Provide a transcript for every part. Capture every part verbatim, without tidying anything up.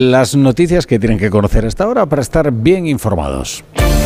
Las noticias que tienen que conocer hasta ahora para estar bien informados.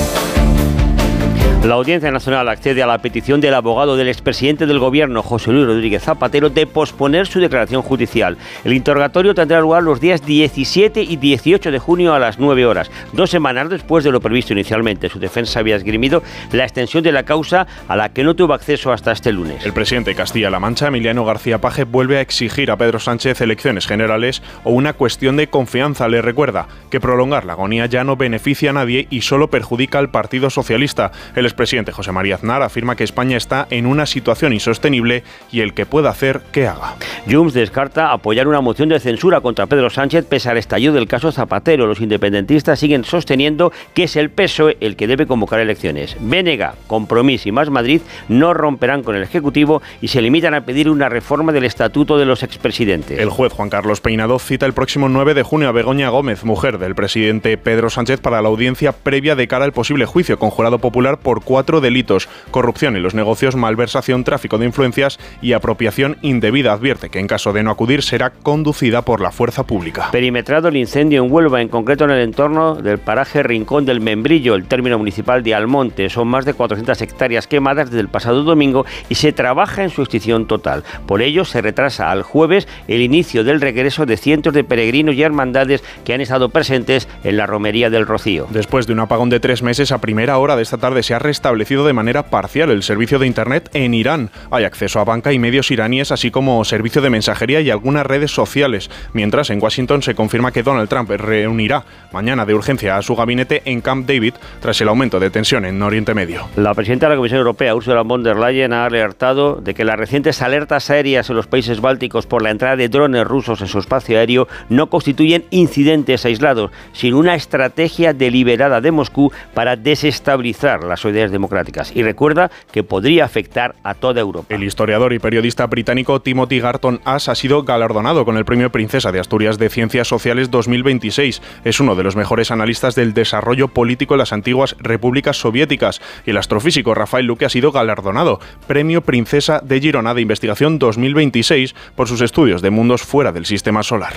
La Audiencia Nacional accede a la petición del abogado del expresidente del Gobierno, José Luis Rodríguez Zapatero, de posponer su declaración judicial. El interrogatorio tendrá lugar los días diecisiete y dieciocho de junio a las nueve horas, dos semanas después de lo previsto inicialmente. Su defensa había esgrimido la extensión de la causa a la que no tuvo acceso hasta este lunes. El presidente de Castilla-La Mancha, Emiliano García Paje, vuelve a exigir a Pedro Sánchez elecciones generales o una cuestión de confianza. Le recuerda que prolongar la agonía ya no beneficia a nadie y solo perjudica al Partido Socialista. El expresidente José María Aznar afirma que España está en una situación insostenible y el que pueda hacer, que haga. Junts descarta apoyar una moción de censura contra Pedro Sánchez pese al estallido del caso Zapatero. Los independentistas siguen sosteniendo que es el P S O E el que debe convocar elecciones. B N G, Compromís y Más Madrid no romperán con el Ejecutivo y se limitan a pedir una reforma del estatuto de los expresidentes. El juez Juan Carlos Peinado cita el próximo nueve de junio a Begoña Gómez, mujer del presidente Pedro Sánchez, para la audiencia previa de cara al posible juicio con jurado popular por cuatro delitos: corrupción en los negocios, malversación, tráfico de influencias y apropiación indebida. Advierte que en caso de no acudir será conducida por la fuerza pública. Perimetrado el incendio en Huelva, en concreto en el entorno del paraje Rincón del Membrillo, el término municipal de Almonte. Son más de cuatrocientas hectáreas quemadas desde el pasado domingo y se trabaja en su extinción total. Por ello se retrasa al jueves el inicio del regreso de cientos de peregrinos y hermandades que han estado presentes en la romería del Rocío. Después de un apagón de tres meses, a primera hora de esta tarde se ha restablecido de manera parcial el servicio de Internet en Irán. Hay acceso a banca y medios iraníes, así como servicio de mensajería y algunas redes sociales. Mientras, en Washington se confirma que Donald Trump reunirá mañana de urgencia a su gabinete en Camp David tras el aumento de tensión en Oriente Medio. La presidenta de la Comisión Europea, Ursula von der Leyen, ha alertado de que las recientes alertas aéreas en los países bálticos por la entrada de drones rusos en su espacio aéreo no constituyen incidentes aislados, sino una estrategia deliberada de Moscú para desestabilizar las sociedades democráticas. Y recuerda que podría afectar a toda Europa. El historiador y periodista británico Timothy Garton Ash ha sido galardonado con el Premio Princesa de Asturias de Ciencias Sociales dos mil veintiséis. Es uno de los mejores analistas del desarrollo político en las antiguas repúblicas soviéticas. Y el astrofísico Rafael Luque ha sido galardonado Premio Princesa de Girona de Investigación dos mil veintiséis por sus estudios de mundos fuera del sistema solar.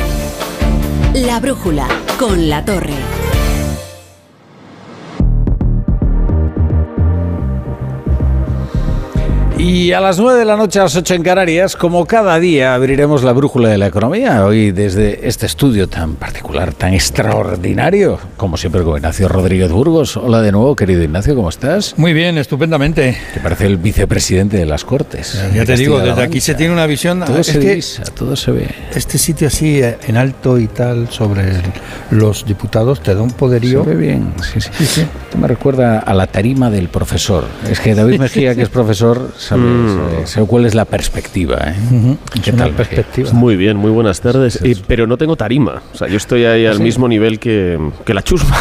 La brújula con La Torre. Y a las nueve de la noche, a las ocho en Canarias, como cada día, abriremos la brújula de la economía. Hoy desde este estudio tan particular, tan extraordinario, como siempre con Ignacio Rodríguez Burgos. Hola de nuevo, querido Ignacio, ¿cómo estás? Muy bien, estupendamente. Que parece el vicepresidente de las Cortes. Ya, ya te digo, desde aquí se tiene una visión... Todo es se que divisa, todo se ve. Este sitio así en alto y tal sobre el, los diputados te da un poderío... Se ve bien, sí, sí. sí, sí. Esto me recuerda a la tarima del profesor. Es que David Mejía, que es profesor... Sabe, mm. sabe, sabe cuál es la perspectiva, ¿eh? Uh-huh. ¿Qué es tal, una perspectiva? Muy bien, muy buenas tardes. Eh, pero no tengo tarima. O sea, yo estoy ahí al ¿Sí? mismo nivel que, que la chusma.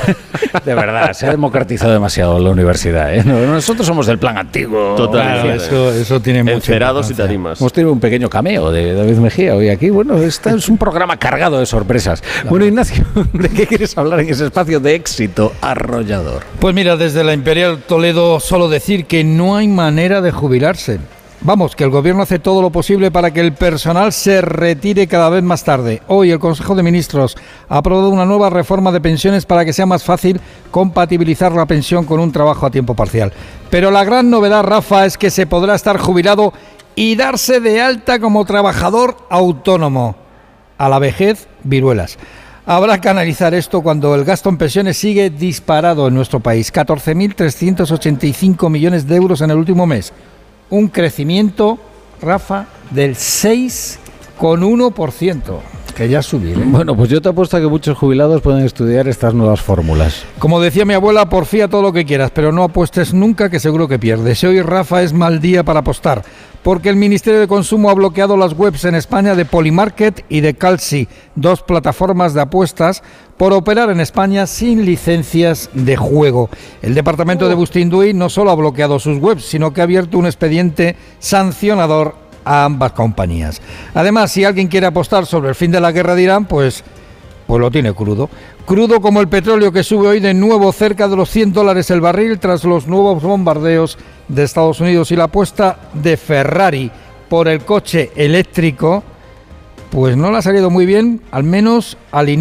De verdad, se ha democratizado demasiado la universidad, ¿eh? Nosotros somos del plan antiguo. Total. Claro, eso, eso tiene mucho. Encerados y tarimas. Hemos tenido un pequeño cameo de David Mejía hoy aquí. Bueno, este es un programa cargado de sorpresas. Claro. Bueno, Ignacio, ¿de qué quieres hablar en ese espacio de éxito arrollador? Pues mira, desde la Imperial Toledo solo decir que no hay manera de jubilarse. Vamos, que el gobierno hace todo lo posible para que el personal se retire cada vez más tarde. Hoy el Consejo de Ministros ha aprobado una nueva reforma de pensiones para que sea más fácil compatibilizar la pensión con un trabajo a tiempo parcial. Pero la gran novedad, Rafa, es que se podrá estar jubilado y darse de alta como trabajador autónomo. A la vejez, viruelas. Habrá que analizar esto cuando el gasto en pensiones sigue disparado en nuestro país. catorce mil trescientos ochenta y cinco millones de euros en el último mes. Un crecimiento, Rafa, del seis coma uno por ciento, que ya subir, ¿eh? Bueno, pues yo te apuesto a que muchos jubilados pueden estudiar estas nuevas fórmulas. Como decía mi abuela, porfía todo lo que quieras, pero no apuestes nunca, que seguro que pierdes. Hoy, Rafa, es mal día para apostar, porque el Ministerio de Consumo ha bloqueado las webs en España de Polymarket y de Calci, dos plataformas de apuestas, por operar en España sin licencias de juego. El departamento de Bustinduy no solo ha bloqueado sus webs, sino que ha abierto un expediente sancionador a ambas compañías. Además, si alguien quiere apostar sobre el fin de la guerra de Irán, pues, pues lo tiene crudo. Crudo como el petróleo, que sube hoy de nuevo cerca de los cien dólares el barril tras los nuevos bombardeos de Estados Unidos, y la apuesta de Ferrari por el coche eléctrico, pues no le ha salido muy bien, al menos al inicio.